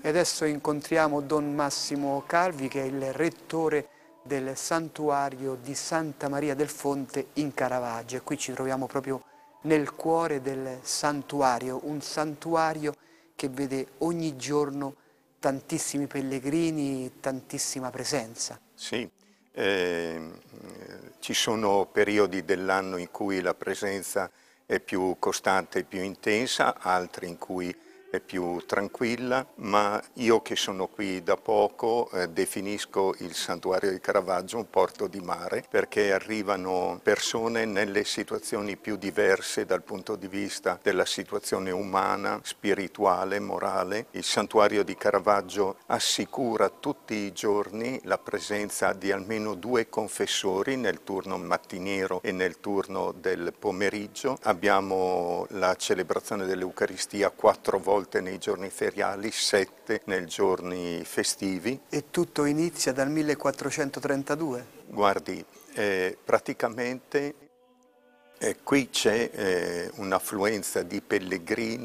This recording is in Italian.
E adesso incontriamo Don Massimo Calvi, che è il rettore del santuario di Santa Maria del Fonte in Caravaggio. E qui ci troviamo proprio nel cuore del santuario, un santuario che vede ogni giorno tantissimi pellegrini, tantissima presenza. Sì, ci sono periodi dell'anno in cui la presenza è più costante e più intensa, altri in cui è più tranquilla, ma io che sono qui da poco definisco il santuario di Caravaggio un porto di mare, perché arrivano persone nelle situazioni più diverse dal punto di vista della situazione umana, spirituale, morale. Il santuario di Caravaggio assicura tutti i giorni la presenza di almeno 2 confessori nel turno mattiniero e nel turno del pomeriggio. Abbiamo la celebrazione dell'Eucaristia 4 volte nei giorni feriali, 7 nei giorni festivi. E tutto inizia dal 1432. Guardi, praticamente qui c'è un'affluenza di pellegrini